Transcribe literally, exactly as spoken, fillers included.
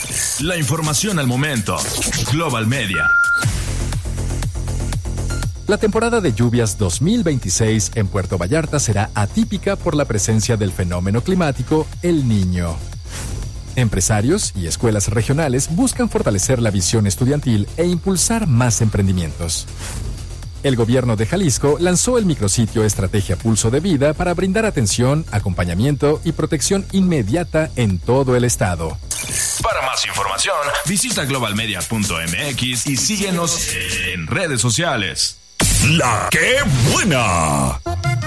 La información al momento. Global Media. La temporada de lluvias dos mil veintiséis en Puerto Vallarta será atípica por la presencia del fenómeno climático El Niño. Empresarios y escuelas regionales buscan fortalecer la visión estudiantil e impulsar más emprendimientos. El gobierno de Jalisco lanzó el micrositio Estrategia Pulso de Vida para brindar atención, acompañamiento y protección inmediata en todo el estado. Para más información, visita global media punto m x y síguenos en redes sociales. La que buena.